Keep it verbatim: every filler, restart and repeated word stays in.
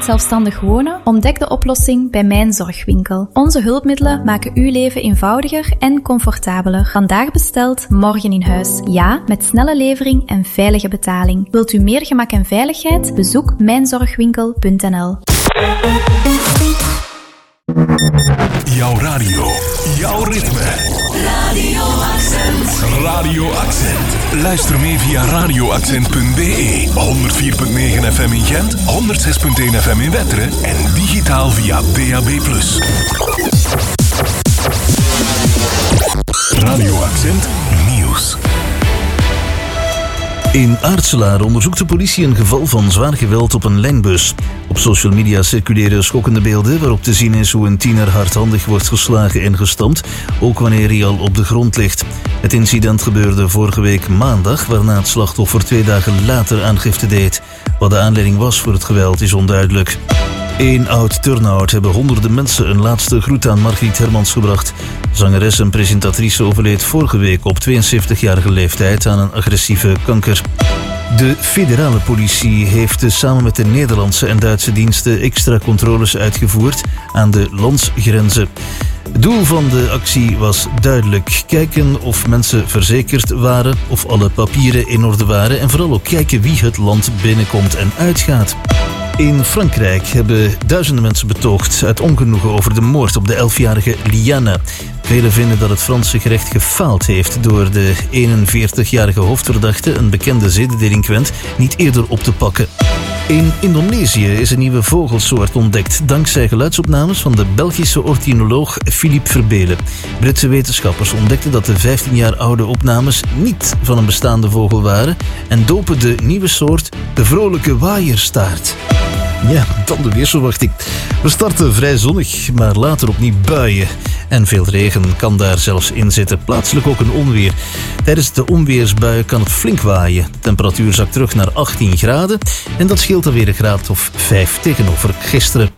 zelfstandig wonen? Ontdek de oplossing bij Mijn Zorgwinkel. Onze hulpmiddelen maken uw leven eenvoudiger en comfortabeler. Vandaag besteld, morgen in huis. Ja, met snelle levering en veilige betaling. Wilt u meer gemak en veiligheid? Bezoek mijn zorgwinkel punt n l. Jouw radio, jouw ritme. Radio Accent. Radio Accent. Luister mee via radio accent punt b e, honderd vier komma negen F M in Gent, honderd zes komma één F M in Wetteren en digitaal via D A B plus. Radio Accent Nieuws. In Aartselaar onderzoekt de politie een geval van zwaar geweld op een lijnbus. Op social media circuleren schokkende beelden waarop te zien is hoe een tiener hardhandig wordt geslagen en gestampt, ook wanneer hij al op de grond ligt. Het incident gebeurde vorige week maandag, waarna het slachtoffer twee dagen later aangifte deed. Wat de aanleiding was voor het geweld is onduidelijk. In Oud-Turnhout hebben honderden mensen een laatste groet aan Margriet Hermans gebracht. Zangeres en presentatrice overleed vorige week op tweeënzeventigjarige leeftijd aan een agressieve kanker. De federale politie heeft samen met de Nederlandse en Duitse diensten extra controles uitgevoerd aan de landsgrenzen. Het doel van de actie was duidelijk. Kijken of mensen verzekerd waren, of alle papieren in orde waren en vooral ook kijken wie het land binnenkomt en uitgaat. In Frankrijk hebben duizenden mensen betoogd uit ongenoegen over de moord op de elfjarige Liana. Velen vinden dat het Franse gerecht gefaald heeft door de eenenveertigjarige hoofdverdachte, een bekende zedendelinquent, niet eerder op te pakken. In Indonesië is een nieuwe vogelsoort ontdekt dankzij geluidsopnames van de Belgische ornitholoog Philippe Verbelen. Britse wetenschappers ontdekten dat de vijftien jaar oude opnames niet van een bestaande vogel waren en dopen de nieuwe soort de vrolijke waaierstaart. Ja, dan de weersverwachting. We starten vrij zonnig, maar later opnieuw buien. En veel regen kan daar zelfs in zitten. Plaatselijk ook een onweer. Tijdens de onweersbuien kan het flink waaien. De temperatuur zakt terug naar achttien graden. En dat scheelt dan weer een graad of vijf tegenover gisteren.